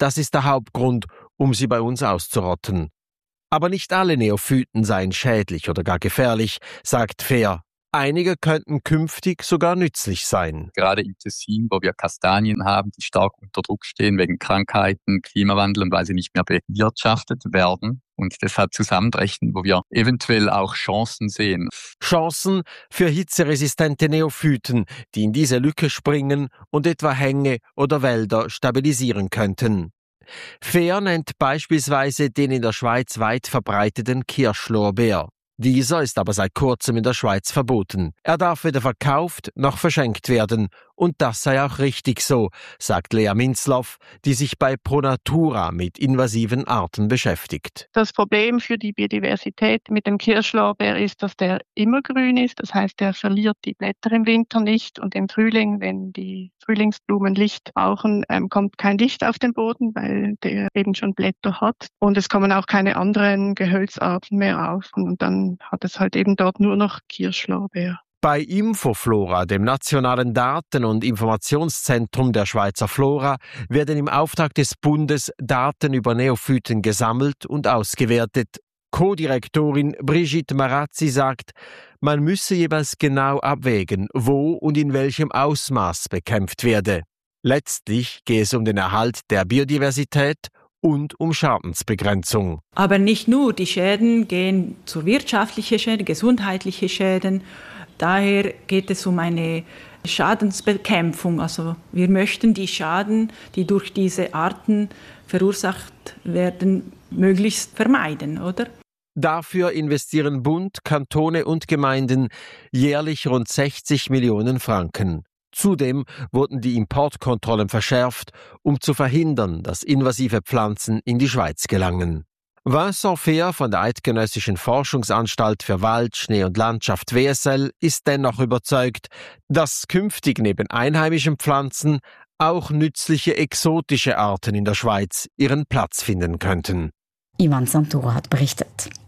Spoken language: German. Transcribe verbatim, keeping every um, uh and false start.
das ist der Hauptgrund, um sie bei uns auszurotten. Aber nicht alle Neophyten seien schädlich oder gar gefährlich, sagt Fehr. Einige könnten künftig sogar nützlich sein. Gerade im Tessin, wo wir Kastanien haben, die stark unter Druck stehen wegen Krankheiten, Klimawandel und weil sie nicht mehr bewirtschaftet werden. Und deshalb zusammenrechnen, wo wir eventuell auch Chancen sehen. Chancen für hitzeresistente Neophyten, die in diese Lücke springen und etwa Hänge oder Wälder stabilisieren könnten. Fehr nennt beispielsweise den in der Schweiz weit verbreiteten Kirschlorbeer. Dieser ist aber seit kurzem in der Schweiz verboten. Er darf weder verkauft noch verschenkt werden. Und das sei auch richtig so, sagt Lea Minzloff, die sich bei ProNatura mit invasiven Arten beschäftigt. Das Problem für die Biodiversität mit dem Kirschlorbeer ist, dass der immergrün ist. Das heißt, er verliert die Blätter im Winter nicht. Und im Frühling, wenn die Frühlingsblumen Licht brauchen, ähm, kommt kein Licht auf den Boden, weil der eben schon Blätter hat. Und es kommen auch keine anderen Gehölzarten mehr auf. Und dann hat es halt eben dort nur noch Kirschlorbeer. Bei Infoflora, dem nationalen Daten- und Informationszentrum der Schweizer Flora, werden im Auftrag des Bundes Daten über Neophyten gesammelt und ausgewertet. Co-Direktorin Brigitte Marazzi sagt, man müsse jeweils genau abwägen, wo und in welchem Ausmaß bekämpft werde. Letztlich gehe es um den Erhalt der Biodiversität und um Schadensbegrenzung. Aber nicht nur, die Schäden gehen zu wirtschaftlichen Schäden, gesundheitliche Schäden. Daher geht es um eine Schadensbekämpfung. Also wir möchten die Schaden, die durch diese Arten verursacht werden, möglichst vermeiden, oder? Dafür investieren Bund, Kantone und Gemeinden jährlich rund sechzig Millionen Franken. Zudem wurden die Importkontrollen verschärft, um zu verhindern, dass invasive Pflanzen in die Schweiz gelangen. Vincent Fehr von der Eidgenössischen Forschungsanstalt für Wald, Schnee und Landschaft W S L ist dennoch überzeugt, dass künftig neben einheimischen Pflanzen auch nützliche exotische Arten in der Schweiz ihren Platz finden könnten. Ivan Santoro hat berichtet.